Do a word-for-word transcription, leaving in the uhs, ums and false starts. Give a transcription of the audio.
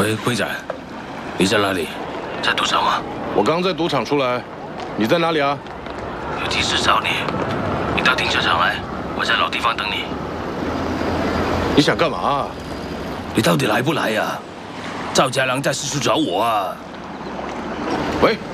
喂，会长，你在哪里？在赌场吗？ 我刚在赌场出来，你在哪里啊？ 有急事找你，你到停车场来，我在老地方等你。 你想干嘛？ 你到底来不来呀？赵家良在四处找我啊！ 喂。